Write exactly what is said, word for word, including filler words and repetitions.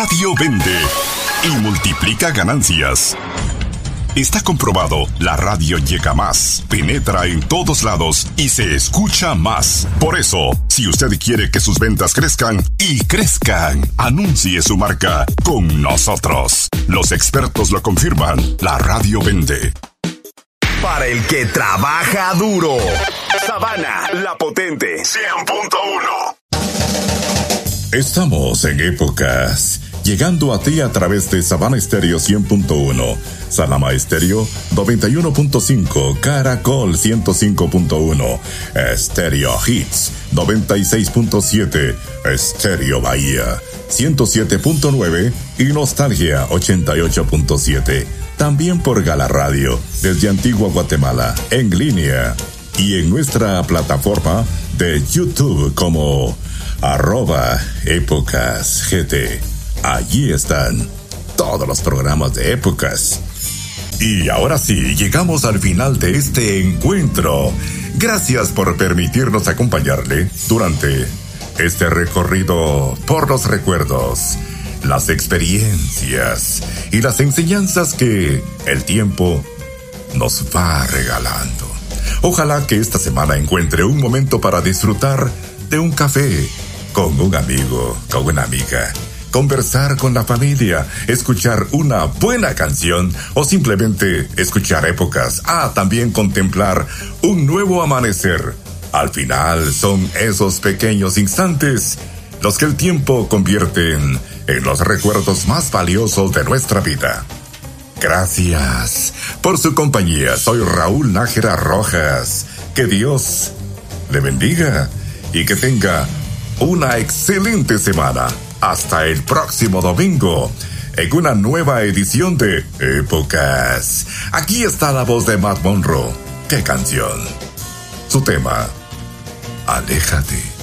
Radio vende y multiplica ganancias. Está comprobado, la radio llega más, penetra en todos lados y se escucha más. Por eso, si usted quiere que sus ventas crezcan y crezcan, anuncie su marca con nosotros. Los expertos lo confirman, la radio vende. Para el que trabaja duro. Sabana, la potente. cien punto uno. Estamos en Épocas, llegando a ti a través de Sabana Estéreo cien punto uno, Salama Estéreo noventa y uno punto cinco, Caracol ciento cinco punto uno, Estéreo Hits noventa y seis punto siete, Estéreo Bahía ciento siete punto nueve y Nostalgia ochenta y ocho punto siete. También por Gala Radio, desde Antigua Guatemala, en línea. Y en nuestra plataforma de YouTube como arroba Épocas G T. Allí están todos los programas de Épocas. Y ahora sí, llegamos al final de este encuentro. Gracias por permitirnos acompañarle durante este recorrido por los recuerdos, las experiencias y las enseñanzas que el tiempo nos va regalando. Ojalá que esta semana encuentre un momento para disfrutar de un café con un amigo, con una amiga, conversar con la familia, escuchar una buena canción o simplemente escuchar Épocas. Ah, también contemplar un nuevo amanecer. Al final son esos pequeños instantes los que el tiempo convierte en, en los recuerdos más valiosos de nuestra vida. Gracias por su compañía. Soy Raúl Nájera Rojas. Que Dios le bendiga y que tenga una excelente semana. Hasta el próximo domingo en una nueva edición de Épocas. Aquí está la voz de Matt Monroe. ¿Qué canción? Su tema, Aléjate.